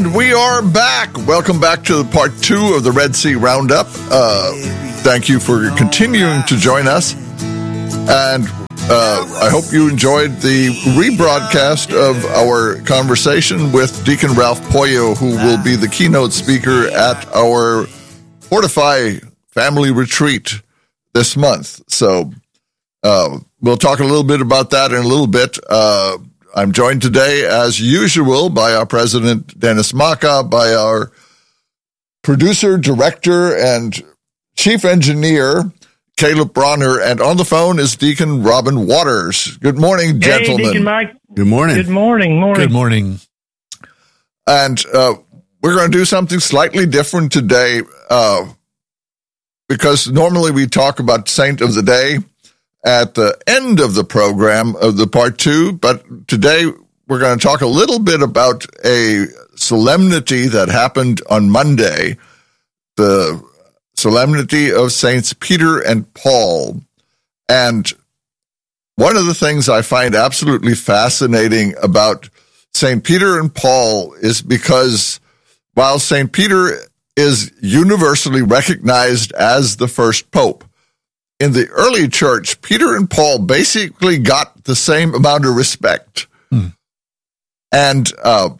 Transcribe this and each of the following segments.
And we are back. Welcome back to part 2 of the Red Sea Roundup. Thank you for continuing to join us. And I hope you enjoyed the rebroadcast of our conversation with Deacon Ralph Poyo, who will be the keynote speaker at our Fortify Family Retreat this month. So we'll talk a little bit about that in a little bit. I'm joined today, as usual, by our president, Dennis Maka, by our producer, director, and chief engineer, Caleb Bronner, and on the phone is Deacon Robin Waters. Good morning, gentlemen. Hey, Deacon Mike. Good morning. Good morning. Good morning. And we're going to do something slightly different today because normally we talk about Saint of the Day at the end of the program of the part 2, but today we're going to talk a little bit about a solemnity that happened on Monday, the solemnity of Saints Peter and Paul. And one of the things I find absolutely fascinating about St. Peter and Paul is because while St. Peter is universally recognized as the first pope, in the early church, Peter and Paul basically got the same amount of respect. And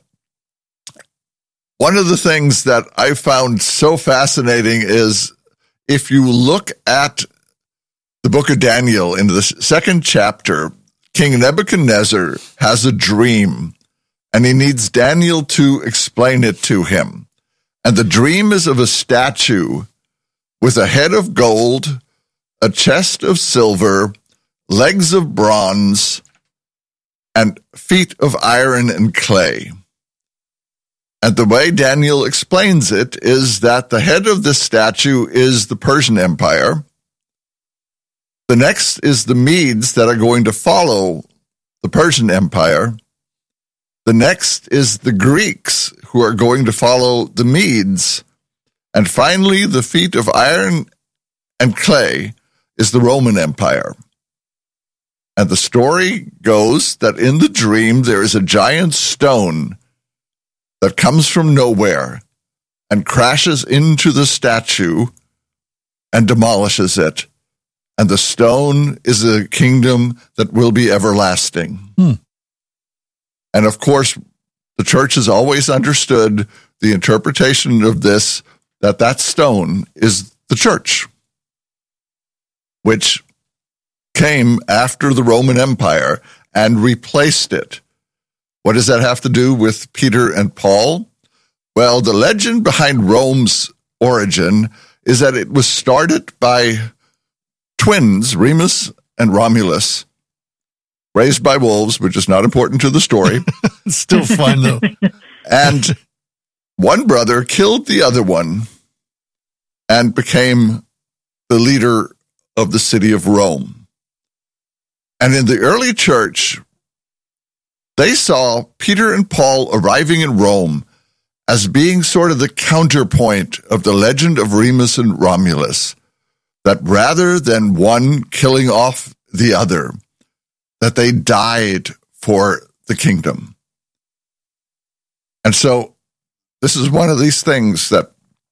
one of the things that I found so fascinating is if you look at the book of Daniel in the 2nd chapter, King Nebuchadnezzar has a dream, and he needs Daniel to explain it to him. And the dream is of a statue with a head of gold, a chest of silver, legs of bronze, and feet of iron and clay. And the way Daniel explains it is that the head of this statue is the Persian Empire. The next is the Medes that are going to follow the Persian Empire. The next is the Greeks who are going to follow the Medes. And finally, the feet of iron and clay is the Roman Empire. And the story goes that in the dream there is a giant stone that comes from nowhere and crashes into the statue and demolishes it. And the stone is a kingdom that will be everlasting. And of course, the church has always understood the interpretation of this, that stone is the church, which came after the Roman Empire and replaced it. What does that have to do with Peter and Paul? Well, the legend behind Rome's origin is that it was started by twins, Remus and Romulus, raised by wolves, which is not important to the story. It's still fun, though. And one brother killed the other one and became the leader of the city of Rome. And in the early church, they saw Peter and Paul arriving in Rome as being sort of the counterpoint of the legend of Remus and Romulus, that rather than one killing off the other, that they died for the kingdom. And so this is one of these things that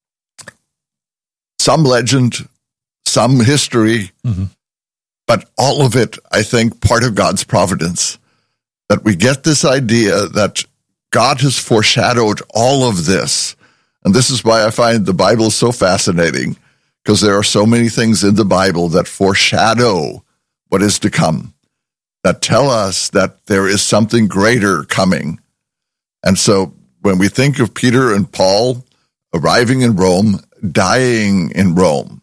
some legend, some history, but all of it, I think, part of God's providence, that we get this idea that God has foreshadowed all of this. And this is why I find the Bible so fascinating, because there are so many things in the Bible that foreshadow what is to come, that tell us that there is something greater coming. And so when we think of Peter and Paul arriving in Rome, dying in Rome,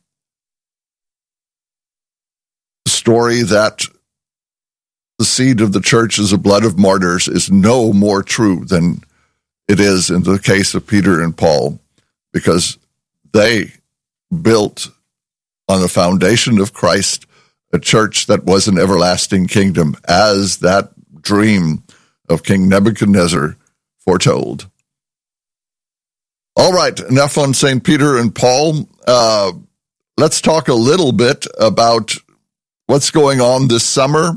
the story that the seed of the church is the blood of martyrs is no more true than it is in the case of Peter and Paul, because they built on the foundation of Christ a church that was an everlasting kingdom, as that dream of King Nebuchadnezzar foretold. All right, enough on St. Peter and Paul. Let's talk a little bit about what's going on this summer.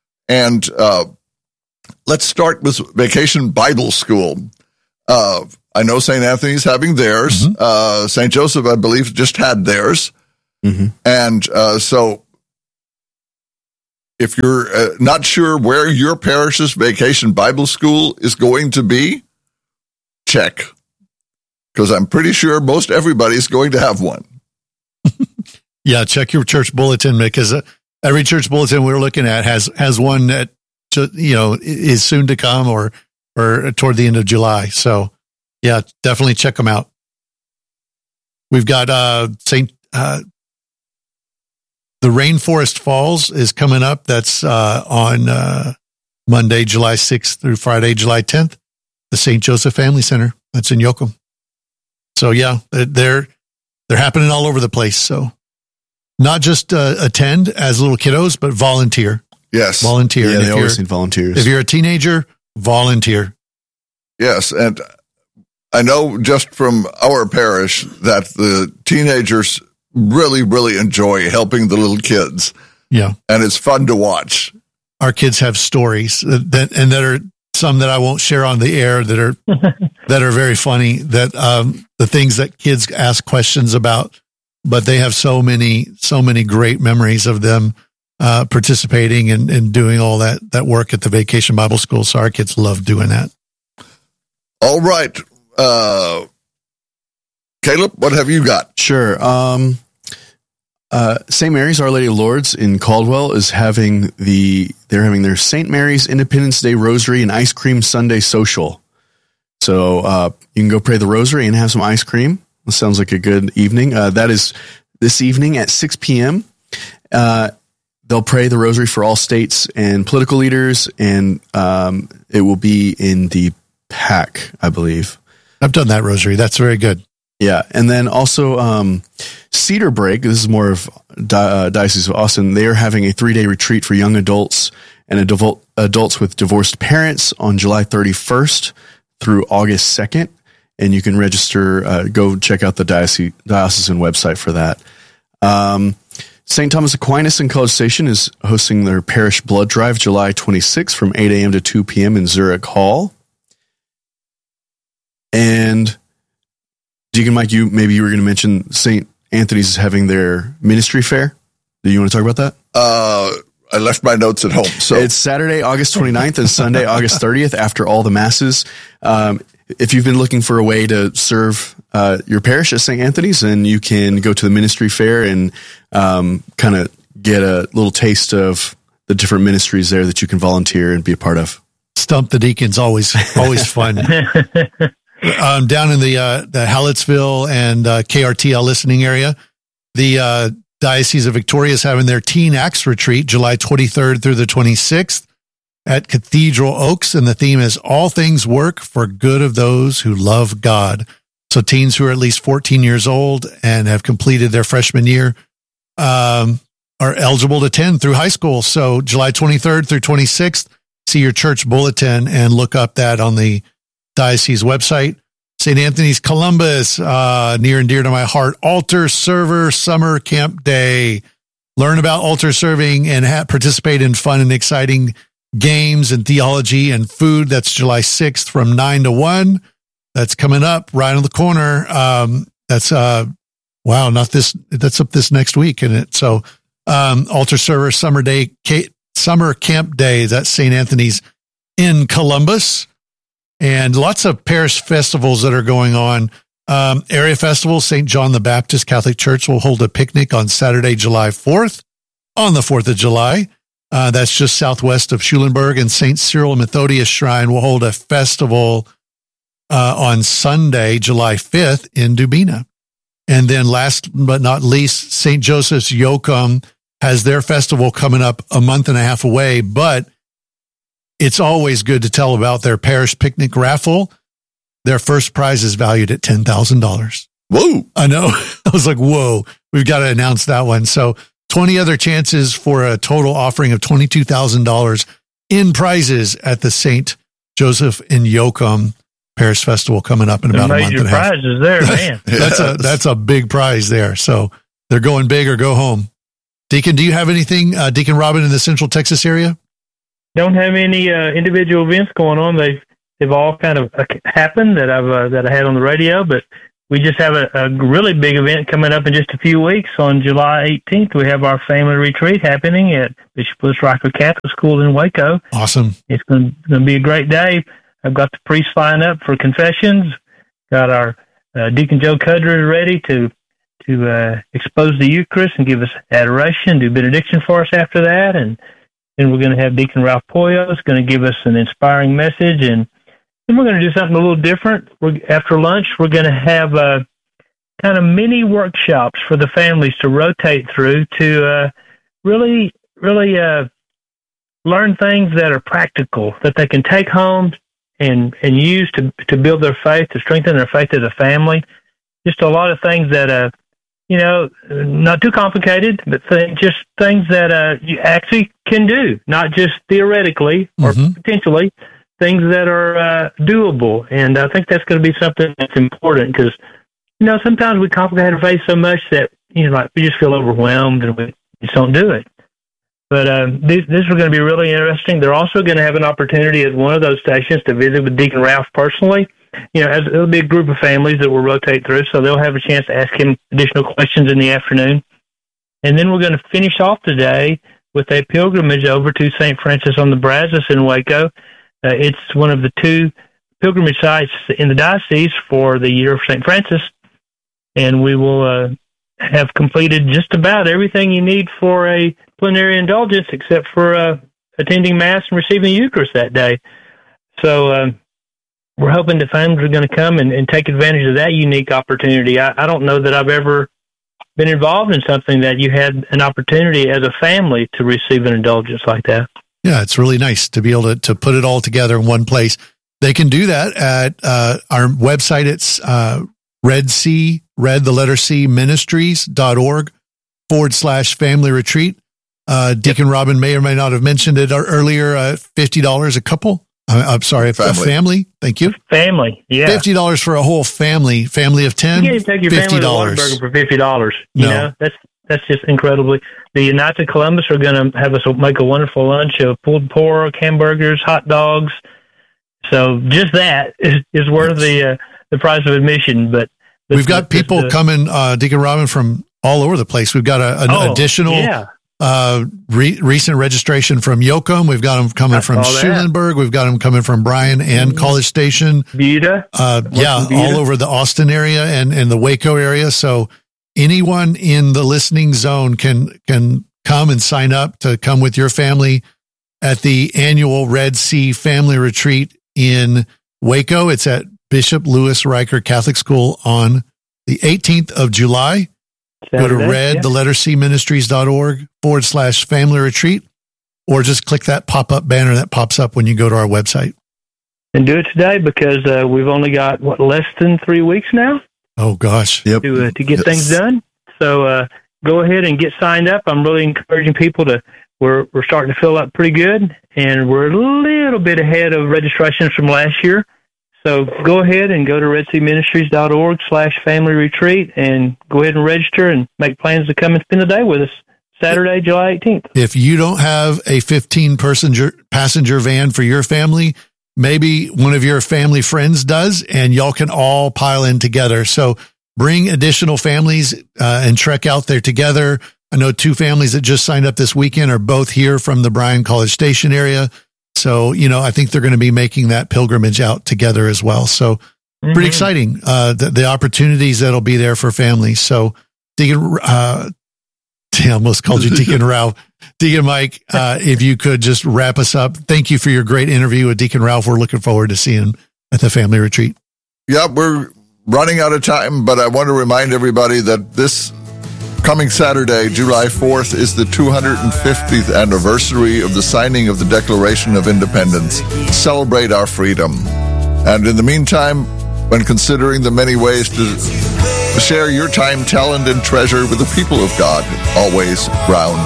And let's start with Vacation Bible School. I know St. Anthony's having theirs. St. Joseph, I believe, just had theirs. And so if you're not sure where your parish's vacation Bible school is going to be, check. Because I'm pretty sure most everybody's going to have one. Yeah, check your church bulletin, because every church bulletin we're looking at has one that, is soon to come or toward the end of July. So, yeah, definitely check them out. We've got the Rainforest Falls is coming up. That's on Monday, July 6th through Friday, July 10th. The St. Joseph Family Center. That's in Yoakum. So, yeah, they're happening all over the place. So, not just attend as little kiddos, but volunteer. Yes. Volunteer. Yeah, they always need volunteers. If you're a teenager, volunteer. Yes, and I know just from our parish that the teenagers really, really enjoy helping the little kids. Yeah. And it's fun to watch. Our kids have stories that are some that I won't share on the air that are very funny, that the things that kids ask questions about, but they have so many great memories of them participating and doing all that work at the Vacation Bible School. So our kids love doing that. All right. Caleb, what have you got? Sure. St. Mary's Our Lady of Lourdes in Caldwell is having their St. Mary's Independence Day Rosary and Ice Cream Sunday Social. So you can go pray the Rosary and have some ice cream. That sounds like a good evening. That is this evening at 6 p.m. They'll pray the Rosary for all states and political leaders, and it will be in the PAC, I believe. I've done that Rosary. That's very good. Yeah, and then also Cedar Break, this is more of Diocese of Austin, they are having a 3-day retreat for young adults and adults with divorced parents on July 31st through August 2nd, and you can register, go check out the diocesan website for that. St. Thomas Aquinas in College Station is hosting their parish blood drive July 26th from 8 a.m. to 2 p.m. in Zurich Hall. And Deacon Mike, you were going to mention St. Anthony's is having their ministry fair. Do you want to talk about that? I left my notes at home. So it's Saturday, August 29th and Sunday, August 30th after all the masses. If you've been looking for a way to serve your parish at St. Anthony's, then you can go to the ministry fair and kind of get a little taste of the different ministries there that you can volunteer and be a part of. Stump the deacons, always fun. Down in the Hallettsville and KRTL listening area, the Diocese of Victoria is having their Teen Acts Retreat July 23rd through the 26th at Cathedral Oaks, and the theme is All Things Work for Good of Those Who Love God. So teens who are at least 14 years old and have completed their freshman year are eligible to attend through high school. So July 23rd through 26th, see your church bulletin and look up that on the diocese website. St. Anthony's Columbus, near and dear to my heart, Altar Server Summer Camp Day. Learn about altar serving and participate in fun and exciting games and theology and food. That's July 6th from 9 to 1. That's coming up right on the corner. That's up this next week. And it, so, Altar Server Summer Camp Day. That's St. Anthony's in Columbus. And lots of parish festivals that are going on. Area Festival, St. John the Baptist Catholic Church will hold a picnic on Saturday, July 4th, on the 4th of July. That's just southwest of Schulenburg. And St. Cyril and Methodius Shrine will hold a festival on Sunday, July 5th in Dubina. And then last but not least, St. Joseph's Yoakum has their festival coming up a month and a half away, but it's always good to tell about their parish picnic raffle. Their first prize is valued at $10,000. Whoa. I know. I was like, whoa, we've got to announce that one. So 20 other chances for a total offering of $22,000 in prizes at the St. Joseph in Yoakum Parish Festival coming up in about a month and a half. Major prizes there, man. That's a big prize there. So they're going big or go home. Deacon, do you have anything, Deacon Robin, in the Central Texas area? Don't have any individual events going on. They've have all kind of happened that I had on the radio, but we just have a really big event coming up in just a few weeks. On July 18th, we have our family retreat happening at Bishop Lewis Riker Catholic School in Waco. Awesome. It's going to be a great day. I've got the priests lined up for confessions. Got our Deacon Joe Cudry ready to expose the Eucharist and give us adoration, do benediction for us after that. And then we're going to have Deacon Ralph Poyos going to give us an inspiring message. And then we're going to do something a little different. After lunch, we're going to have kind of mini workshops for the families to rotate through to really learn things that are practical, that they can take home and use to build their faith, to strengthen their faith as a family. Just a lot of things that, not too complicated, but just things that you actually can do, not just theoretically or potentially, things that are doable. And I think that's going to be something that's important because, sometimes we complicate our faith so much that, we just feel overwhelmed and we just don't do it. But this is going to be really interesting. They're also going to have an opportunity at one of those stations to visit with Deacon Ralph personally. It'll be a group of families that will rotate through, so they'll have a chance to ask him additional questions in the afternoon. And then we're going to finish off today with a pilgrimage over to St. Francis on the Brazos in Waco. It's one of the 2 pilgrimage sites in the diocese for the year of St. Francis, and we will have completed just about everything you need for a plenary indulgence except for attending Mass and receiving the Eucharist that day. So we're hoping the families are going to come and take advantage of that unique opportunity. I don't know that I've ever been involved in something that you had an opportunity as a family to receive an indulgence like that. Yeah, it's really nice to be able to put it all together in one place. They can do that at our website. It's ministries.org/family retreat. Deacon Robin may or may not have mentioned it earlier, $50 a couple. I'm sorry, a family. Thank you. Family, yeah. $50 for a whole family of 10. You can't take your family to Whataburger for $50. That's just incredibly. The Knights of Columbus are going to have us make a wonderful lunch of pulled pork, hamburgers, hot dogs. So just that is worth the price of admission. But we've got people coming, Deacon Robin, from all over the place. We've got an additional recent registration from Yoakum. We've got them coming from Schulenburg. We've got them coming from Bryan and College Station. Buda. All over the Austin area and the Waco area. So anyone in the listening zone can come and sign up to come with your family at the annual Red Sea Family Retreat in Waco. It's at Bishop Lewis Riker Catholic School on the 18th of July. Saturday, go to the lettercministries.org/family retreat, or just click that pop-up banner that pops up when you go to our website. And do it today because we've only got, less than 3 weeks now? Oh, gosh. Yep. To get things done. So go ahead and get signed up. I'm really encouraging people we're starting to fill up pretty good, and we're a little bit ahead of registrations from last year. So go ahead and go to redseaministries.org/family retreat and go ahead and register and make plans to come and spend the day with us Saturday, July 18th. If you don't have a 15-passenger van for your family, maybe one of your family friends does, and y'all can all pile in together. So bring additional families and trek out there together. I know 2 families that just signed up this weekend are both here from the Bryan College Station area. So, I think they're going to be making that pilgrimage out together as well. So pretty exciting, the opportunities that'll be there for families. So Deacon, I almost called you Deacon Ralph. Deacon Mike, if you could just wrap us up. Thank you for your great interview with Deacon Ralph. We're looking forward to seeing him at the family retreat. Yeah, we're running out of time, but I want to remind everybody that this coming Saturday, July 4th, is the 250th anniversary of the signing of the Declaration of Independence. Celebrate our freedom. And in the meantime, when considering the many ways to share your time, talent, and treasure with the people of God, always ground